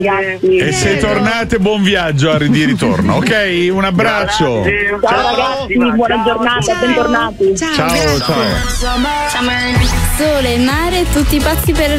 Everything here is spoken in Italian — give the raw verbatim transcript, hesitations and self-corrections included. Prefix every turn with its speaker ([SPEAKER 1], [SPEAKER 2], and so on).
[SPEAKER 1] Ragazzi.
[SPEAKER 2] E se tornate, buon viaggio di ritorno, ok? Un abbraccio.
[SPEAKER 1] Ciao, ciao ragazzi, buona ciao, giornata, ciao. Bentornati.
[SPEAKER 2] Ciao, ciao. ciao.
[SPEAKER 3] Sole, mare, tutti pazzi per